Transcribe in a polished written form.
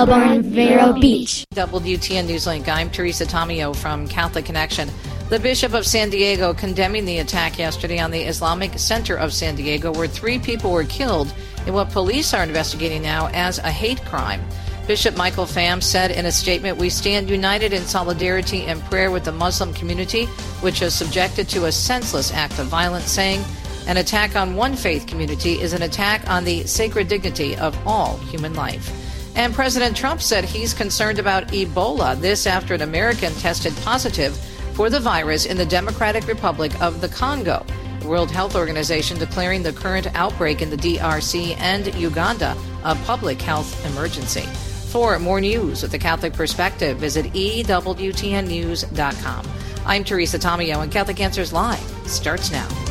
Melbourne, Vero Beach. WTN Newslink, I'm Teresa Tomeo from Catholic Connection. The Bishop of San Diego condemning the attack yesterday on the Islamic Center of San Diego, where 3 people were killed in what police are investigating now as a hate crime. Bishop Michael Pham said in a statement, "We stand united in solidarity and prayer with the Muslim community, which is subjected to a senseless act of violence," saying, "An attack on one faith community is an attack on the sacred dignity of all human life." And President Trump said he's concerned about Ebola, this after an American tested positive for the virus in the Democratic Republic of the Congo. The World Health Organization declaring the current outbreak in the DRC and Uganda a public health emergency. For more news with the Catholic perspective, visit EWTNnews.com. I'm Teresa Tomeo, and Catholic Answers Live starts now.